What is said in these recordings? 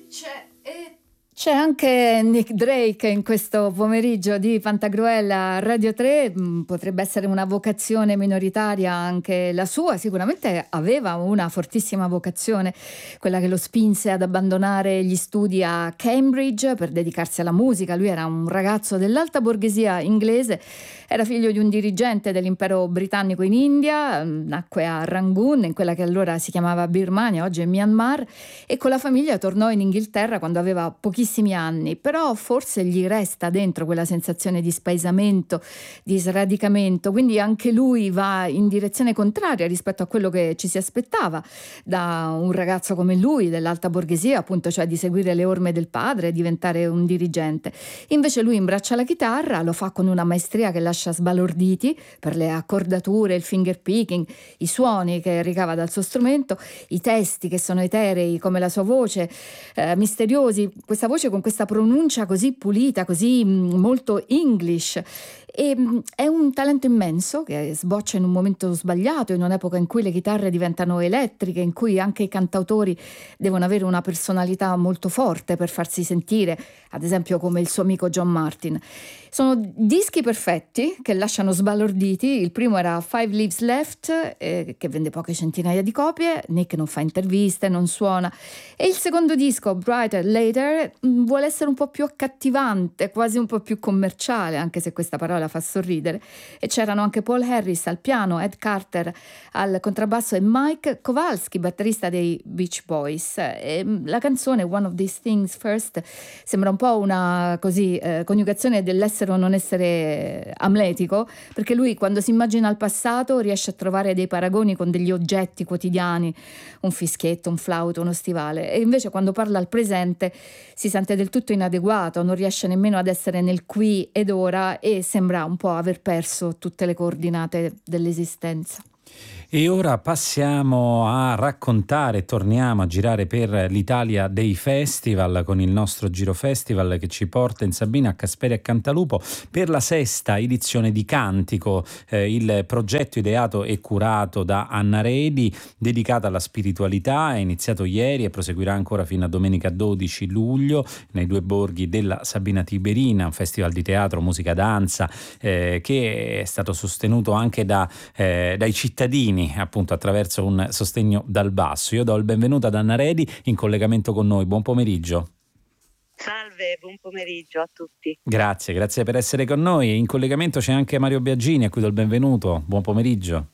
C'è anche Nick Drake in questo pomeriggio di Pantagruel a Radio 3, potrebbe essere una vocazione minoritaria anche la sua, sicuramente aveva una fortissima vocazione, quella che lo spinse ad abbandonare gli studi a Cambridge per dedicarsi alla musica. Lui era un ragazzo dell'alta borghesia inglese, era figlio di un dirigente dell'impero britannico in India, nacque a Rangoon, in quella che allora si chiamava Birmania, oggi è Myanmar, e con la famiglia tornò in Inghilterra quando aveva pochissimi anni, però forse gli resta dentro quella sensazione di spaesamento, di sradicamento, quindi anche lui va in direzione contraria rispetto a quello che ci si aspettava da un ragazzo come lui, dell'alta borghesia, appunto, cioè di seguire le orme del padre e diventare un dirigente. Invece lui imbraccia la chitarra, lo fa con una maestria che lascia sbalorditi per le accordature, il finger picking, i suoni che ricava dal suo strumento, i testi che sono eterei come la sua voce, misteriosi, questa voce con questa pronuncia così pulita, così molto English. E è un talento immenso che sboccia in un momento sbagliato, in un'epoca in cui le chitarre diventano elettriche, in cui anche i cantautori devono avere una personalità molto forte per farsi sentire, ad esempio come il suo amico John Martin. Sono dischi perfetti che lasciano sbalorditi. Il primo era Five Leaves Left, che vende poche centinaia di copie. Nick non fa interviste, non suona. E il secondo disco, Brighter Later, vuole essere un po' più accattivante, quasi un po' più commerciale, anche se questa parola fa sorridere. E c'erano anche Paul Harris al piano, Ed Carter al contrabbasso e Mike Kowalski, batterista dei Beach Boys. E la canzone One of These Things First sembra un po' una coniugazione dell'essere o non essere amletico, perché lui quando si immagina il passato riesce a trovare dei paragoni con degli oggetti quotidiani, un fischietto, un flauto, uno stivale, e invece quando parla al presente si sente del tutto inadeguato, non riesce nemmeno ad essere nel qui ed ora e sembra un po' aver perso tutte le coordinate dell'esistenza. E ora passiamo a raccontare, torniamo a girare per l'Italia dei festival con il nostro Giro Festival che ci porta in Sabina, a Casperia e Cantalupo per la 6ª edizione di Cantico, il progetto ideato e curato da Anna Redi, dedicata alla spiritualità. È iniziato ieri e proseguirà ancora fino a domenica 12 luglio nei 2 borghi della Sabina Tiberina, un festival di teatro, musica, danza che è stato sostenuto anche dai cittadini, appunto attraverso un sostegno dal basso. Io do il benvenuto ad Anna Redi in collegamento con noi. Buon pomeriggio. Salve, buon pomeriggio a tutti. Grazie per essere con noi. In collegamento c'è anche Mario Biagini, a cui do il benvenuto. Buon pomeriggio.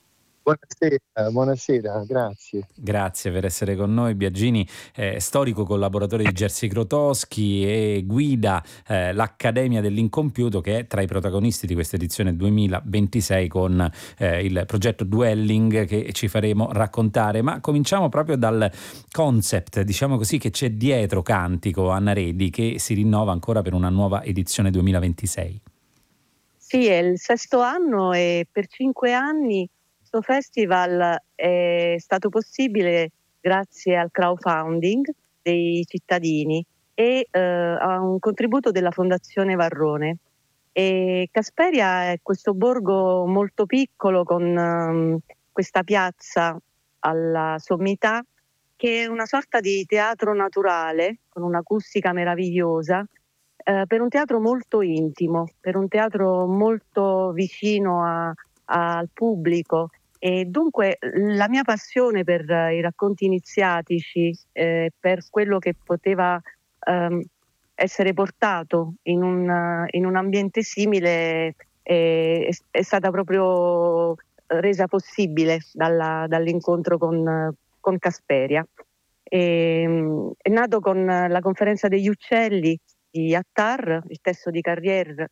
Buonasera, grazie. Grazie per essere con noi. Biagini, storico collaboratore di Jerzy Grotowski e guida l'Accademia dell'Incompiuto, che è tra i protagonisti di questa edizione 2026 con il progetto Dwelling che ci faremo raccontare. Ma cominciamo proprio dal concept, diciamo così, che c'è dietro Cantico, Anna Redi, che si rinnova ancora per una nuova edizione 2026. Sì, è il 6° anno e per 5 anni questo festival è stato possibile grazie al crowdfunding dei cittadini e a un contributo della Fondazione Varrone. E Casperia è questo borgo molto piccolo con questa piazza alla sommità che è una sorta di teatro naturale con un'acustica meravigliosa, per un teatro molto intimo, per un teatro molto vicino al pubblico. E dunque la mia passione per i racconti iniziatici, per quello che poteva essere portato in un ambiente simile, è stata proprio resa possibile dall'incontro con Casperia. È nato con la conferenza degli uccelli di Attar, il testo di Carrière.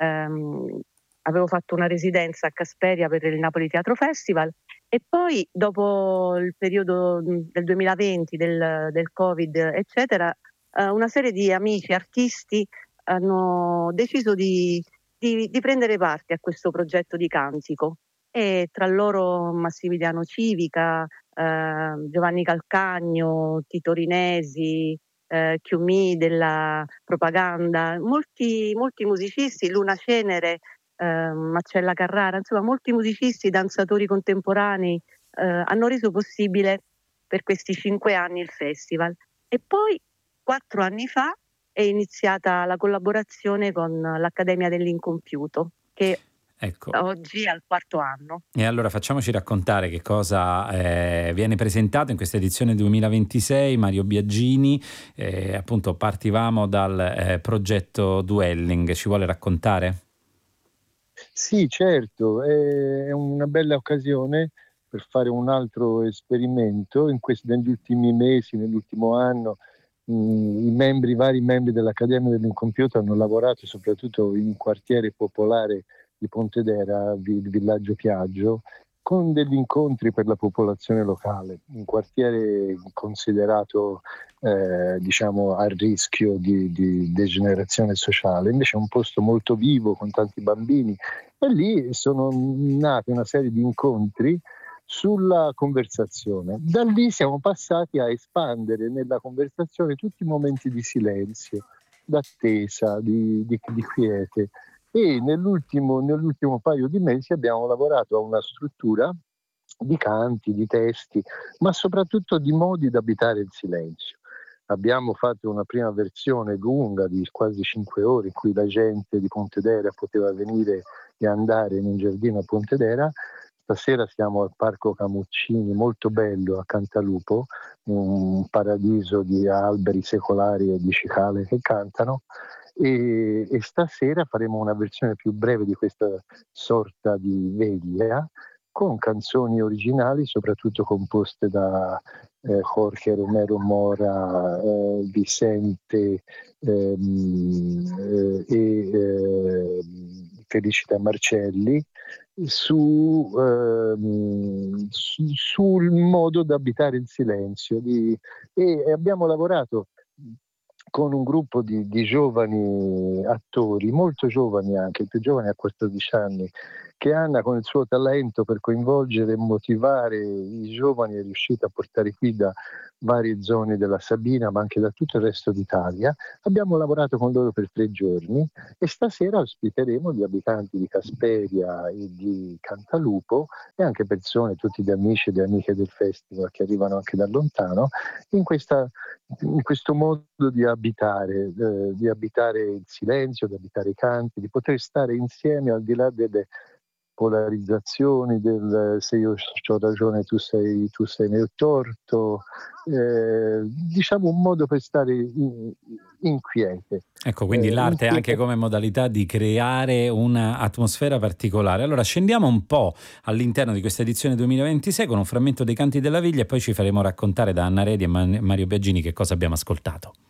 Avevo fatto una residenza a Casperia per il Napoli Teatro Festival e poi dopo il periodo del 2020, del Covid, eccetera, una serie di amici artisti hanno deciso di prendere parte a questo progetto di Cantico, e tra loro Massimiliano Civica, Giovanni Calcagno, Tito Rinesi, Chiumì della Propaganda, molti musicisti, Luna Cenere, Marcella Carrara, insomma molti musicisti, danzatori contemporanei hanno reso possibile per questi 5 anni il festival. E poi 4 anni fa è iniziata la collaborazione con l'Accademia dell'Incompiuto, che Ecco. oggi è al 4º anno. E allora facciamoci raccontare che cosa viene presentato in questa edizione 2026. Mario Biagini, appunto partivamo dal progetto Dwelling, ci vuole raccontare? Sì, certo, è una bella occasione per fare un altro esperimento. Negli ultimi mesi, nell'ultimo anno, i vari membri dell'Accademia dell'Incompiuto hanno lavorato soprattutto in un quartiere popolare di Pontedera, il villaggio Piaggio, con degli incontri per la popolazione locale, un quartiere considerato diciamo a rischio di degenerazione sociale, invece è un posto molto vivo con tanti bambini, e lì sono nate una serie di incontri sulla conversazione. Da lì siamo passati a espandere nella conversazione tutti i momenti di silenzio, d'attesa, di quiete, e nell'ultimo paio di mesi abbiamo lavorato a una struttura di canti, di testi, ma soprattutto di modi di abitare il silenzio. Abbiamo fatto una prima versione lunga di quasi 5 ore in cui la gente di Pontedera poteva venire e andare in un giardino a Pontedera. Stasera siamo al Parco Camuccini, molto bello, a Cantalupo, un paradiso di alberi secolari e di cicale che cantano. E stasera faremo una versione più breve di questa sorta di veglia, con canzoni originali, soprattutto composte da Jorge Romero Mora, Vicente e Felicita Marcelli, sul modo di abitare il silenzio. E abbiamo lavorato con un gruppo di giovani attori, molto giovani anche, il più giovane ha 14 anni, che Anna con il suo talento per coinvolgere e motivare i giovani è riuscita a portare qui da varie zone della Sabina, ma anche da tutto il resto d'Italia. Abbiamo lavorato con loro per 3 giorni e stasera ospiteremo gli abitanti di Casperia e di Cantalupo e anche persone, tutti gli amici e le amiche del festival che arrivano anche da lontano, in questo modo di abitare il silenzio, di abitare i canti, di poter stare insieme al di là delle polarizzazioni del se io ho ragione tu sei nel torto, diciamo un modo per stare in quiete. Ecco, quindi l'arte anche come modalità di creare un'atmosfera particolare. Allora scendiamo un po' all'interno di questa edizione 2026 con un frammento dei Canti della Viglia e poi ci faremo raccontare da Anna Redi e Mario Biagini che cosa abbiamo ascoltato.